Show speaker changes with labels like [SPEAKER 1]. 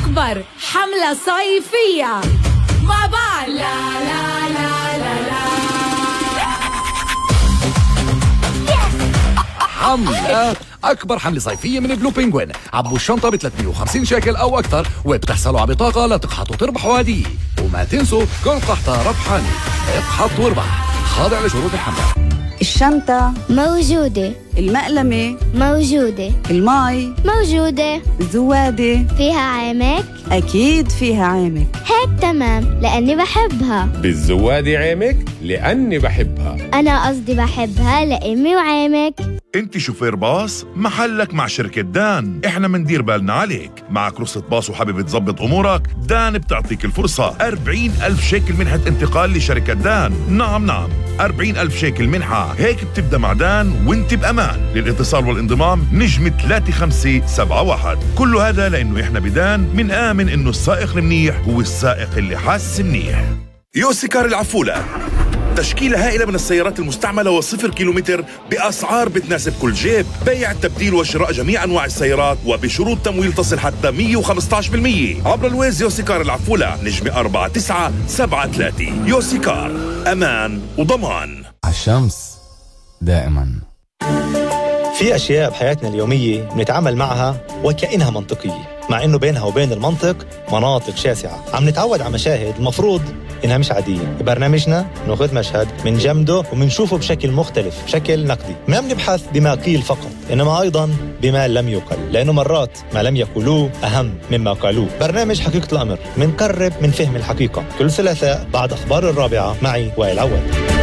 [SPEAKER 1] أكبر حملة صيفية مع بعض. لا لا لا لا لا
[SPEAKER 2] حملة أكبر حملة صيفية من بلو بينغوين. عبوا الشنطة ب 350 شيكل أو أكثر وبتحصلوا على بطاقة لتقحطوا تربحوا هدية. وما تنسوا كل قحطة ربحانة. اقحط واربح، خاضع لشروط الحملة.
[SPEAKER 3] الشنطة
[SPEAKER 4] موجودة،
[SPEAKER 3] المقلمة
[SPEAKER 4] موجودة،
[SPEAKER 3] المي
[SPEAKER 4] موجودة،
[SPEAKER 3] الزوادة
[SPEAKER 4] فيها عامك؟
[SPEAKER 3] أكيد فيها عامك.
[SPEAKER 4] هيك تمام لأني بحبها.
[SPEAKER 5] بالزوادة عامك لأني بحبها.
[SPEAKER 4] أنا قصدي بحبها لأمي وعامك.
[SPEAKER 6] انت شوفير باص محلك مع شركة دان، احنا مندير بالنا عليك. معك رخصة باص وحابب تظبط امورك، دان بتعطيك الفرصة 40,000 شيكل منحة انتقال لشركة دان. نعم 40,000 شيكل منحة، هيك بتبدأ مع دان وانت بأمان. للاتصال والانضمام نجم 3571. كل هذا لانه احنا بدان من آمن انه السائق المنيح هو السائق اللي حاس منيح. يوسيكار العفولة، تشكيلة هائلة من السيارات المستعملة وصفر كيلومتر بأسعار بتناسب كل جيب. بيع التبديل وشراء جميع أنواع السيارات وبشروط تمويل تصل حتى 115% عبر الويز. يوسيكار العفولة نجم 4973. يوسيكار، أمان وضمان.
[SPEAKER 7] الشمس دائما.
[SPEAKER 8] في أشياء بحياتنا اليومية بنتعامل معها وكأنها منطقية، مع إنه بينها وبين المنطق مناطق شاسعة. عم نتعود على مشاهد المفروض إنها مش عادية. ببرنامجنا نأخذ مشهد من جمده ومنشوفه بشكل مختلف، بشكل نقدي. ما بنبحث بما قيل فقط، إنما أيضا بما لم يقل، لأنه مرات ما لم يقولوه أهم مما قالوه. برنامج حقيقة الأمر منقرب من فهم الحقيقة، كل ثلاثاء بعد أخبار 4 معي وائل عواد.